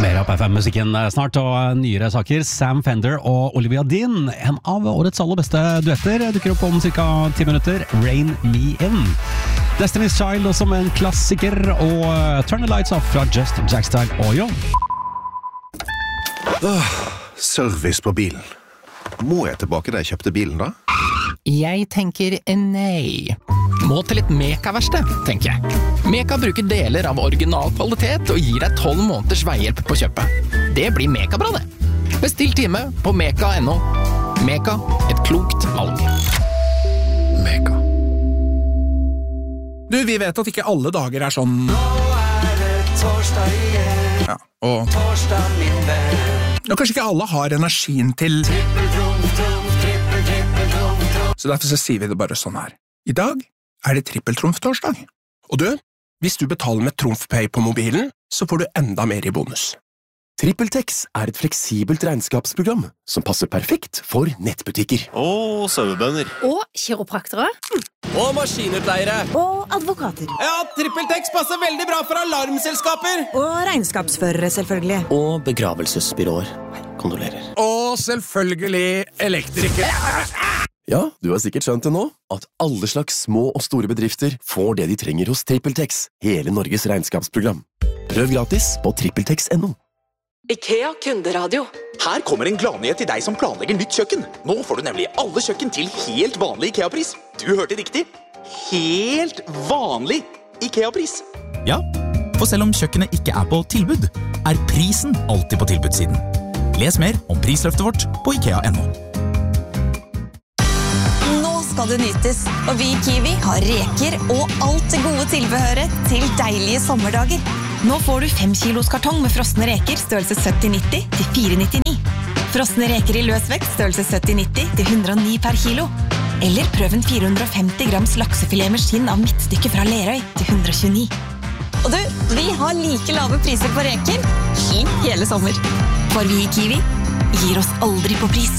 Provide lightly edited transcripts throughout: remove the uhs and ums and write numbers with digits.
Mer av FM-musikken snart, og nyere saker. Sam Fender og Olivia Dean, en av årets aller beste duetter, dukker opp om cirka 10 minutter. Rain Me In. Destiny's Child også med en klassiker, og Turn the Lights Off fra Just Jackstyle og John. Service på bilen. Må jeg tilbake da jeg kjøpte bilen da? Jeg tenker nei. Må til et Meka-verksted, tenker jeg. Meka bruker deler av original kvalitet og gir deg 12 måneders veihjelp på kjøpet. Det blir Meka-bra, det. Bestill time på meka.no. Meka, et klokt valg. Meka. Du, vi vet at ikke alle dager er sånn. Nå er det torsdag igjen. Ja, og Torsdag, min venn. kanskje ikke alle har energien til. Trippeltrumf, trippeltrumf. Så derfor så sier vi det bare sånn her. I dag er det trippeltrumf-torsdag. Og du, hvis du betaler med TrumfPay på mobilen, så får du enda mer i bonus. TrippelTex er et fleksibelt regnskapsprogram som passer perfekt for nettbutikker. Og sauebønder. Og kiropraktere. Og maskinutleiere. Og advokater. Ja, TrippelTex passer veldig bra for alarmselskaper. Og regnskapsførere, selvfølgelig. Og begravelsesbyråer. Kondolerer. Og selvfølgelig elektrikere. Ja, du har sikkert skjønt det nå, at alle slags små og store bedrifter får det de trenger hos TrippelTex, hele Norges regnskapsprogram. Prøv gratis på trippeltex.no. IKEA kunderadio. Her kommer en gladnyhet til deg som planlegger nytt kjøkken. Nå får du nemlig alle kjøkken til helt vanlig IKEA-pris. Du hørte riktig. Helt vanlig IKEA-pris. Ja, for selv om kjøkkenet ikke er på tilbud, er prisen alltid på tilbudssiden. Les mer om prisløftet vårt på IKEA.no. Nå skal det nytes, og vi i Kiwi har reker og alt det gode tilbehøret til deilige sommerdager. Nå får du 5 kilos kartong med frosne reker størrelse 70-90 til 4,99. Frosne reker i løsvekt størrelse 70-90 til 109 per kilo. Eller prøv en 450 grams laksefilet med skinn av midtstykke fra Lerøy til 129. Og du, vi har like lave priser på reker i hele sommer. For vi i Kiwi gir oss aldri på pris.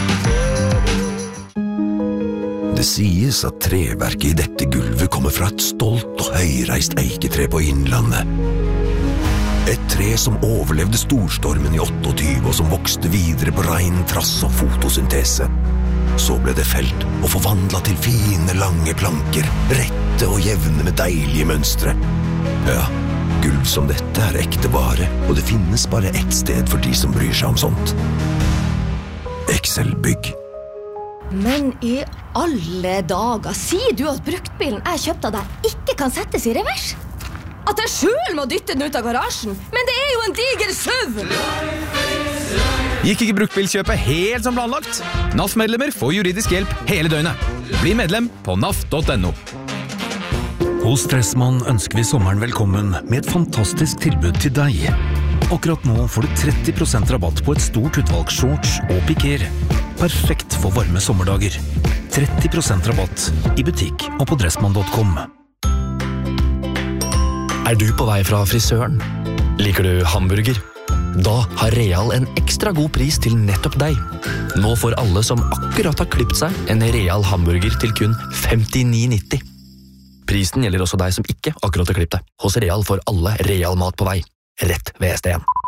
Det sies at treverket i dette gulvet kommer fra et stolt og høyreist eiketre på Innlandet. Et tre som overlevde storstormen i 28 og som vokste videre på rein trass og fotosyntese. Så ble det felt og forvandlet til fine, lange planker, rette og jevne med deilige mønstre. Ja, gulv som dette er ekte vare, og det finnes bare ett sted for de som bryr seg om sånt. Excel Bygg. Men i alle dager, sier du at bruktbilen jeg kjøpte av deg ikke kan settes i revers? At jeg selv må dytte den ut av garasjen? Men det er jo en diger SUV! Gikk ikke bruktbilkjøpet helt som planlagt? NAF-medlemmer får juridisk hjelp hele døgnet. Bli medlem på naf.no. Hos Dressmann ønsker vi sommeren velkommen med et fantastisk tilbud til deg. Akkurat nå får du 30% rabatt på et stort utvalg shorts og piker. Perfekt for varme sommerdager. 30% rabatt i butikk og på dressmann.com. Er du på vei fra frisøren? Liker du hamburger? Da har Real en ekstra god pris til nettopp deg. Nå får alle som akkurat har klippet seg en Real hamburger til kun 59,90. Prisen gjelder også deg som ikke akkurat har klippet deg. Hos Real får alle Real mat på vei. Rett ved SDN.